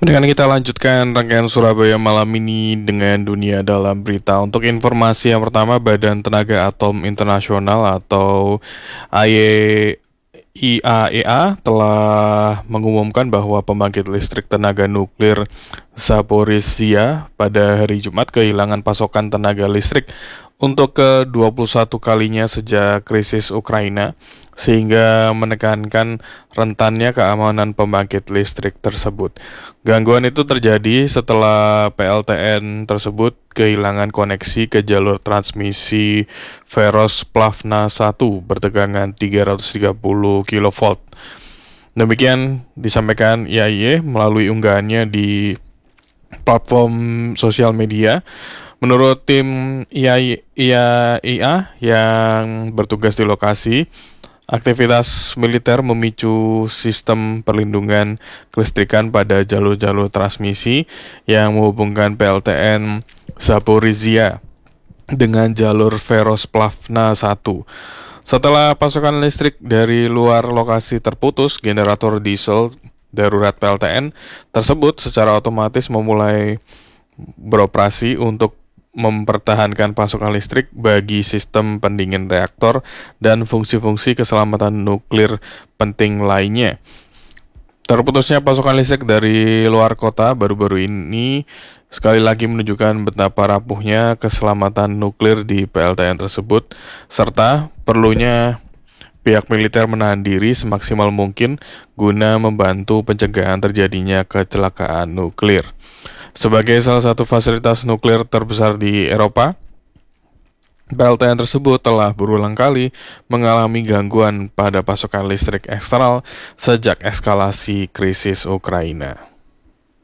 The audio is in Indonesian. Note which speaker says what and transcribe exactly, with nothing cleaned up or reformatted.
Speaker 1: Dengan kita lanjutkan rangkaian Surabaya malam ini dengan dunia dalam berita. Untuk informasi yang pertama, Badan Tenaga Atom Internasional atau I A E A telah mengumumkan bahwa pembangkit listrik tenaga nuklir Zaporizhia pada hari Jumat kehilangan pasokan tenaga listrik untuk ke dua puluh satu kalinya sejak krisis Ukraina, sehingga menekankan rentannya keamanan pembangkit listrik tersebut. Gangguan itu terjadi setelah P L T N tersebut kehilangan koneksi ke jalur transmisi Verosplavna satu bertegangan tiga ratus tiga puluh kilovolt. Demikian disampaikan I A E A melalui unggahannya di platform sosial media. Menurut tim I A E A yang bertugas di lokasi, aktivitas militer memicu sistem perlindungan kelistrikan pada jalur-jalur transmisi yang menghubungkan P L T N Zaporizhia dengan jalur Verosplavna satu. Setelah pasokan listrik dari luar lokasi terputus, generator diesel darurat P L T N tersebut secara otomatis memulai beroperasi untuk mempertahankan pasokan listrik bagi sistem pendingin reaktor dan fungsi-fungsi keselamatan nuklir penting lainnya. Terputusnya pasokan listrik dari luar kota baru-baru ini sekali lagi menunjukkan betapa rapuhnya keselamatan nuklir di P L T N tersebut, serta perlunya pihak militer menahan diri semaksimal mungkin guna membantu pencegahan terjadinya kecelakaan nuklir. Sebagai salah satu fasilitas nuklir terbesar di Eropa, P L T N tersebut telah berulang kali mengalami gangguan pada pasokan listrik eksternal sejak eskalasi krisis Ukraina.